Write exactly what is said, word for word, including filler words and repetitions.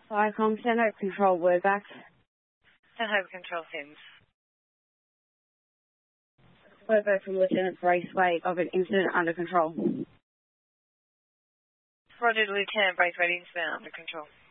Viacom, Stanhope Control, word back. Stanhope Control, Sims. Word back from Lieutenant Braithwaite of an incident under control. Roger, Lieutenant Braithwaite, incident under control.